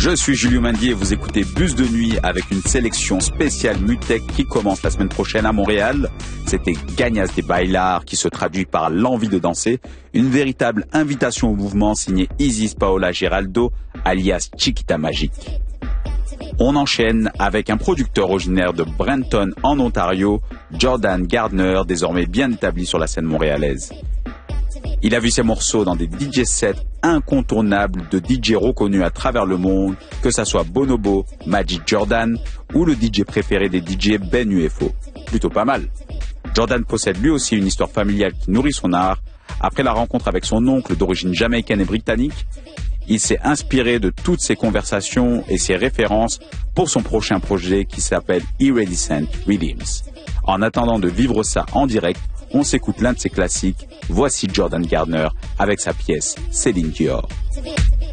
Je suis Julio Mendy et vous écoutez Bus de nuit avec une sélection spéciale Mutech qui commence la semaine prochaine à Montréal. C'était Gañas de Bailar qui se traduit par l'envie de danser, une véritable invitation au mouvement signée Isis Paola Giraldo alias Chiquita Magique. On enchaîne avec un producteur originaire de Brenton en Ontario, Jordan Gardner, désormais bien établi sur la scène montréalaise. Il a vu ses morceaux dans des DJ sets incontournables de DJ reconnus à travers le monde, que ça soit Bonobo, Magic Jordan ou le DJ préféré des DJ Ben UFO. Plutôt pas mal. Jordan possède lui aussi une histoire familiale qui nourrit son art. Après la rencontre avec son oncle d'origine jamaïcaine et britannique, il s'est inspiré de toutes ses conversations et ses références pour son prochain projet qui s'appelle Iridescent Rhythms. En attendant de vivre ça en direct, on s'écoute l'un de ses classiques. Voici Jordan Gardner avec sa pièce Céline Dior.